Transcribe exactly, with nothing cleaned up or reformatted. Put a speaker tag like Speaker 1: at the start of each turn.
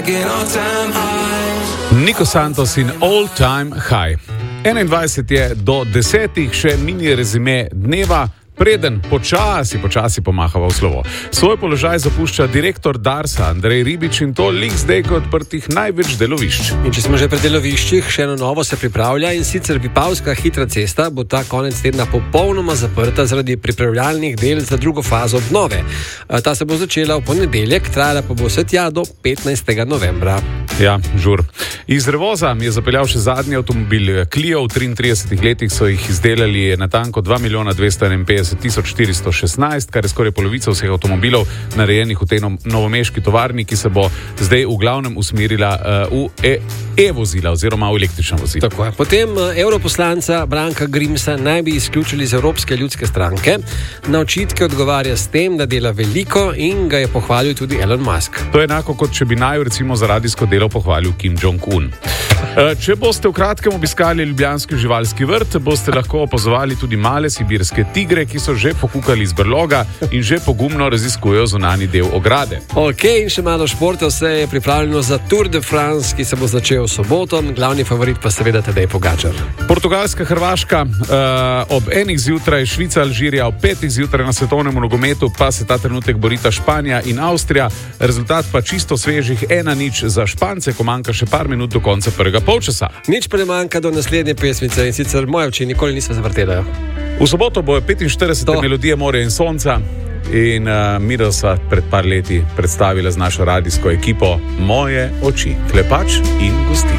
Speaker 1: Nico Santos in All Time High. enaindvajset je do desetih, še mini rezime dneva, preden počasi, počasi pomahava v slovo. Svoj položaj zapušča direktor Darsa Andrej Ribič in to lik zdaj kot odprtih največ delovišč.
Speaker 2: In če smo že pri deloviščih, še eno novo se pripravlja in sicer Vipavska hitra cesta bo ta konec tedna popolnoma zaprta zaradi pripravljalnih del za drugo fazo obnove. Ta se bo začela v ponedeljek, trajala pa bo vse tja do petnajstega novembra.
Speaker 1: Ja, žur. Iz Revoza je zapeljal še zadnji avtomobil Clio. V triintridesetih letih so jih izdelali natanko dva milijona dvesto enainpetdeset tisoč štiristo šestnajst, kar je skoraj polovica vseh avtomobilov narejenih v tej novomeški tovarni, ki se bo zdaj v glavnem usmerila uh, v e-vozila oziroma v električna vozila.
Speaker 2: Tako je. Potem europoslanca Branka Grimsa naj bi izključili iz Evropske ljudske stranke. Na očitke odgovarja s tem, da dela veliko in ga je pohvalil tudi Elon Musk.
Speaker 1: To je enako, kot če bi naju recimo za radijsko delo pohvalil Kim Jong-un. Če boste v kratkem obiskali ljubljanski živalski vrt, boste lahko opazovali tudi male sibirske tigre, ki so že pokukali iz brloga in že pogumno raziskujejo zunanji del ograde.
Speaker 2: Ok, in še malo športa, vse je pripravljeno za Tour de France, ki se bo začel v soboto, glavni favorit pa seveda Tadej Pogačar.
Speaker 1: Portugalska, Hrvaška, uh, ob enih zjutraj, Švica, Alžirija, ob petih zjutraj na svetovnem nogometu pa se ta trenutek borita Španija in Avstrija, rezultat pa čisto svežih ena nič za Špance, ko manjka še par minut do konca prvega polčasa.
Speaker 2: Nič pa ne manjka do naslednje pesmice in sicer moje oči nikoli niso zavrtele.
Speaker 1: V soboto bojo petinštiridesete melodije Morja in sonca in uh, mi da sva pred par leti predstavila z našo radijsko ekipo Moje oči, Klepač in Gosti.